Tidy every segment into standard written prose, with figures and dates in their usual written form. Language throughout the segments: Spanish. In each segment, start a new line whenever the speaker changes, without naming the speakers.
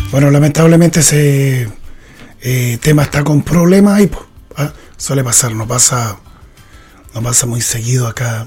Bueno, lamentablemente ese tema está con problemas ahí, pues, ¿ah? Suele pasar, no pasa muy seguido acá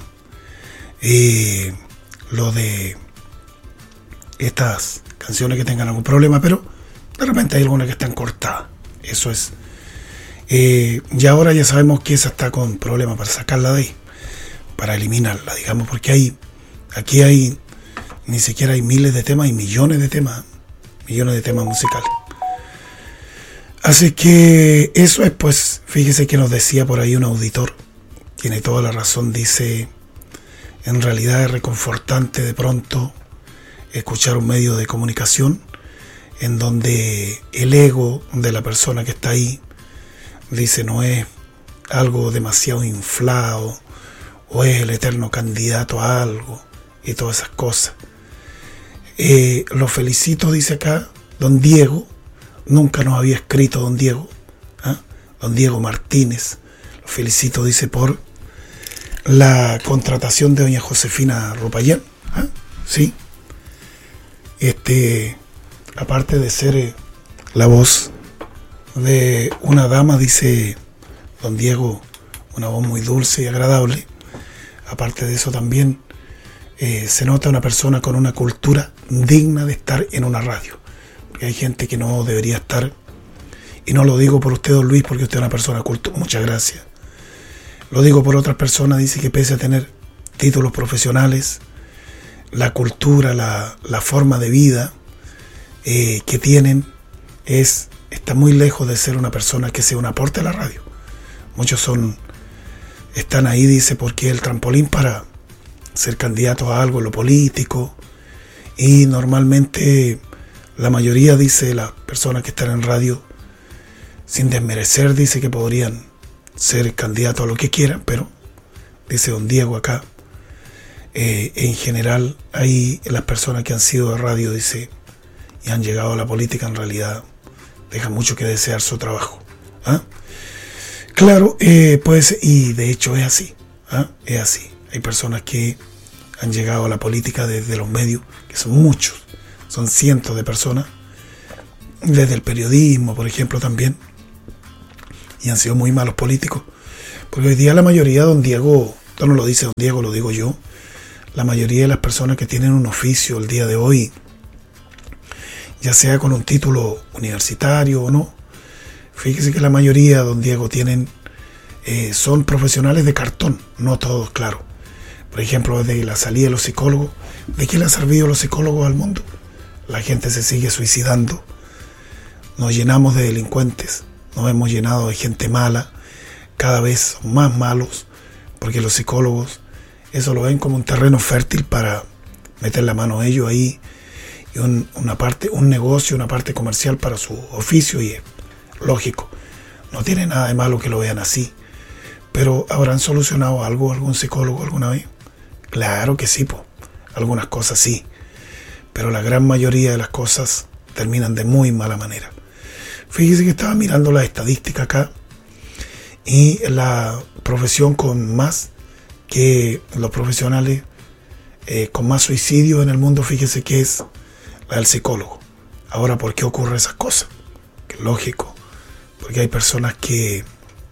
lo de estas canciones que tengan algún problema, pero de repente hay algunas que están cortadas. Eso es. Y ahora ya sabemos que esa está con problemas para sacarla de ahí, para eliminarla, digamos, porque aquí hay, ni siquiera hay miles de temas, hay millones de temas musicales. Así que eso es, pues, fíjese que nos decía por ahí un auditor, tiene toda la razón, dice, en realidad es reconfortante de pronto escuchar un medio de comunicación en donde el ego de la persona que está ahí, dice, no es algo demasiado inflado o es el eterno candidato a algo y todas esas cosas. Lo felicito, dice acá, don Diego, nunca nos había escrito don Diego, ¿ah? Don Diego Martínez, lo felicito, dice, por la contratación de doña Josefina Ropayán, ¿ah? Sí, aparte de ser la voz de una dama, dice don Diego, una voz muy dulce y agradable, aparte de eso también se nota una persona con una cultura digna de estar en una radio, porque hay gente que no debería estar, y no lo digo por usted, don Luis, porque usted es una persona culta, muchas gracias, lo digo por otras personas, dice que pese a tener títulos profesionales, la cultura, la forma de vida que tienen está muy lejos de ser una persona que sea un aporte a la radio. Muchos están ahí, dice, porque es el trampolín para ser candidatos a algo en lo político, y normalmente la mayoría, dice, las personas que están en radio, sin desmerecer, dice que podrían ser candidatos a lo que quieran, pero dice don Diego acá, en general hay las personas que han sido de radio, dice, y han llegado a la política, en realidad deja mucho que desear su trabajo, ¿ah? Claro, pues, y de hecho es así, ¿ah? Es así. Hay personas que han llegado a la política desde los medios, que son muchos, son cientos de personas, desde el periodismo, por ejemplo, también, y han sido muy malos políticos, porque hoy día la mayoría, don Diego, esto no lo dice don Diego, lo digo yo, la mayoría de las personas que tienen un oficio el día de hoy, ya sea con un título universitario o no, fíjese que la mayoría, don Diego, son profesionales de cartón, no todos, claro. Por ejemplo, desde la salida de los psicólogos, ¿de qué le han servido los psicólogos al mundo? La gente se sigue suicidando, nos llenamos de delincuentes, nos hemos llenado de gente mala, cada vez son más malos, porque los psicólogos eso lo ven como un terreno fértil para meter la mano a ellos ahí, y un negocio, una parte comercial para su oficio, y es lógico, no tiene nada de malo que lo vean así. Pero ¿habrán solucionado algo algún psicólogo alguna vez? Claro que sí, algunas cosas sí, pero la gran mayoría de las cosas terminan de muy mala manera. Fíjese que estaba mirando la estadística acá, y la profesión con más que los profesionales con más suicidios en el mundo, fíjese que es la del psicólogo. Ahora, ¿por qué ocurre esas cosas? Que es lógico, porque hay personas que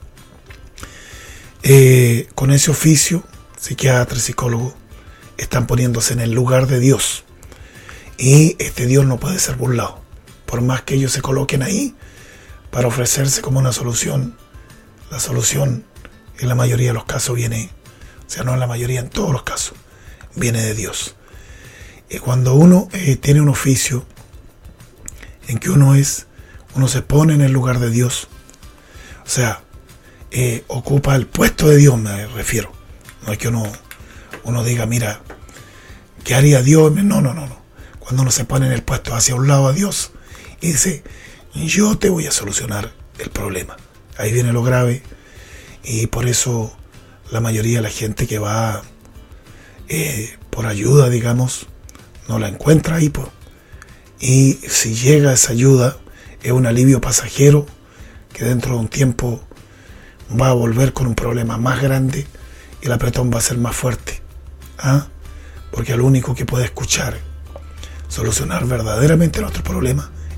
con ese oficio, psiquiatra, psicólogo, están poniéndose en el lugar de Dios, y este Dios no puede ser burlado, por más que ellos se coloquen ahí para ofrecerse como una solución. La solución en la mayoría de los casos viene, o sea, no en la mayoría, en todos los casos, viene de Dios. Y cuando uno tiene un oficio en que uno se pone en el lugar de Dios, o sea, ocupa el puesto de Dios, me refiero. No es que uno diga, mira, ¿qué haría Dios? No. Cuando uno se pone en el puesto hacia un lado a Dios y dice, yo te voy a solucionar el problema. Ahí viene lo grave, y por eso la mayoría de la gente que va por ayuda, digamos, no la encuentra ahí, y si llega esa ayuda es un alivio pasajero que dentro de un tiempo va a volver con un problema más grande, y el apretón va a ser más fuerte, porque el único que puede escuchar, solucionar verdaderamente nuestro problema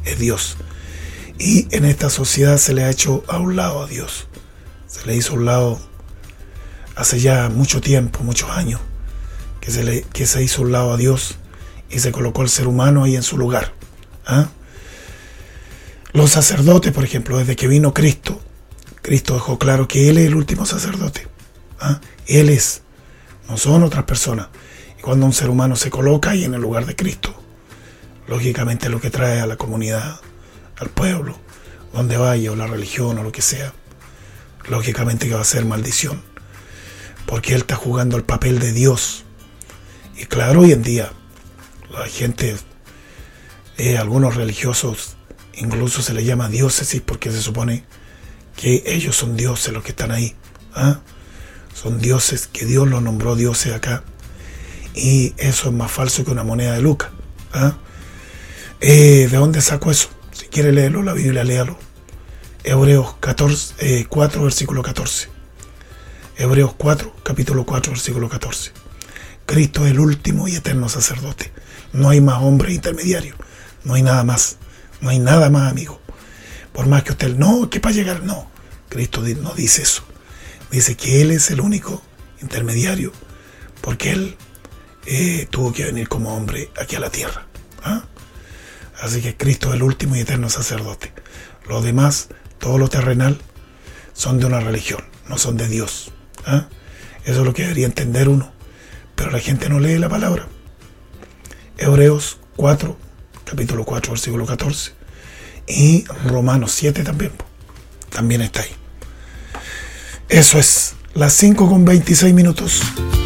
es Dios. Y en esta sociedad se le ha hecho a un lado a Dios. Se le hizo a un lado hace ya mucho tiempo, muchos años, que se hizo a un lado a Dios y se colocó al ser humano ahí en su lugar. ¿Ah? Los sacerdotes, por ejemplo, desde que vino Cristo, Cristo dejó claro que Él es el último sacerdote. ¿Ah? Él es, no son otras personas. Y cuando un ser humano se coloca ahí en el lugar de Cristo, lógicamente lo que trae a la comunidad, al pueblo, donde vaya, o la religión, o lo que sea, lógicamente que va a ser maldición, porque Él está jugando el papel de Dios. Y claro, hoy en día, la gente, algunos religiosos, incluso se les llama diócesis, porque se supone que ellos son dioses los que están ahí. ¿Ah? Son dioses, que Dios los nombró dioses acá. Y eso es más falso que una moneda de Lucas. ¿Ah? ¿De dónde saco eso? Si quiere leerlo, la Biblia, léalo. Hebreos 4, versículo 14. Hebreos 4, capítulo 4, versículo 14. Cristo es el último y eterno sacerdote. No hay más hombre intermediario. No hay nada más. No hay nada más, amigo. Por más que usted, no, que para llegar, no. Cristo no dice eso. Dice que Él es el único intermediario, porque Él tuvo que venir como hombre aquí a la tierra. ¿Ah? Así que Cristo es el último y eterno sacerdote. Los demás, todo lo terrenal, son de una religión, no son de Dios. ¿Ah? Eso es lo que debería entender uno. Pero la gente no lee la palabra. Hebreos 4, capítulo 4, versículo 14. Y Romanos 7 también está ahí. Eso es, las 5:26.